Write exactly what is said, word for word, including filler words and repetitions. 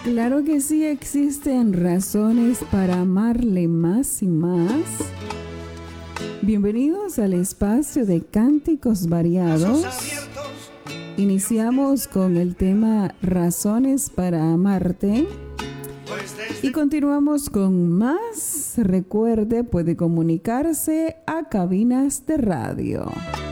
Claro que sí existen razones para amarle más y más. Bienvenidos al espacio de Cánticos Variados. Iniciamos con el tema Razones para amarte y continuamos con más. Recuerde, puede comunicarse a cabinas de radio